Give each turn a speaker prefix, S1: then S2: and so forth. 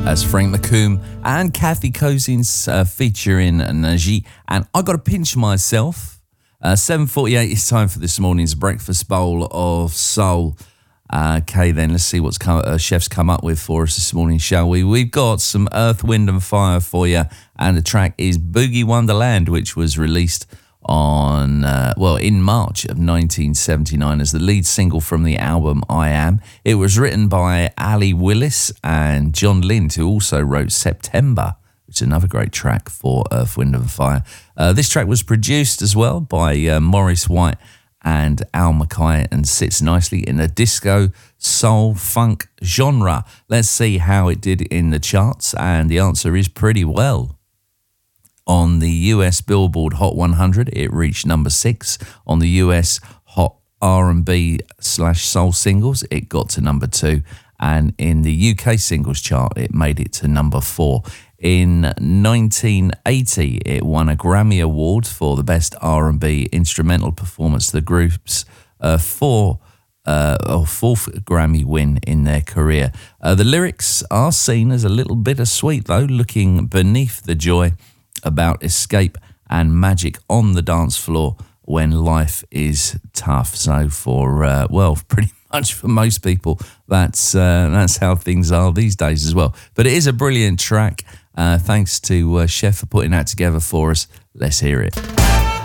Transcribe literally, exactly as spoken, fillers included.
S1: As Frank McComb and Kathy Cousins uh, featuring Najee. And I got to pinch myself. Uh, seven forty-eight is time for this morning's breakfast bowl of soul. Uh, okay, then let's see what's come, uh, chef's come up with for us this morning, shall we? We've got some Earth, Wind and Fire for you, and the track is Boogie Wonderland, which was released on, uh, well, in March of nineteen seventy-nine as the lead single from the album I Am. It was written by Ali Willis and John Lind, who also wrote September, which is another great track for Earth, Wind and Fire. Uh, this track was produced as well by uh, Maurice White and Al Mackay and sits nicely in the disco, soul, funk genre. Let's see how it did in the charts, and the answer is pretty well. On the U S Billboard Hot one hundred, it reached number six. On the U S Hot R and B slash Soul Singles, it got to number two. And in the U K Singles Chart, it made it to number four. In nineteen eighty, it won a Grammy Award for the Best R and B Instrumental Performance, the group's uh, four, uh, or fourth Grammy win in their career. Uh, the lyrics are seen as a little bittersweet, though, looking beneath the joy about escape and magic on the dance floor when life is tough. So for, uh, well, pretty much for most people, that's uh, that's how things are these days as well. But it is a brilliant track. Uh, thanks to uh, Chef for putting that together for us. Let's hear it.